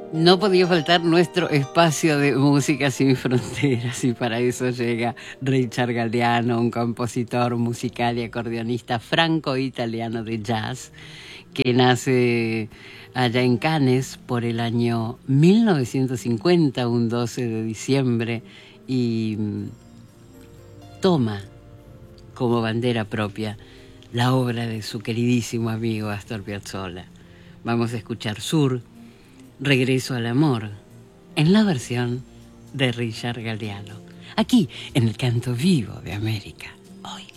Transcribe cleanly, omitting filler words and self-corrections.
No podía faltar nuestro espacio de música sin fronteras y para eso llega Richard Galliano, un compositor musical y acordeonista franco-italiano de jazz que nace allá en Cannes por el año 1950, un 12 de diciembre, y toma como bandera propia la obra de su queridísimo amigo Astor Piazzolla. Vamos a escuchar Sur, Regreso al Amor, en la versión de Richard Galliano, aquí en el Canto Vivo de América, hoy.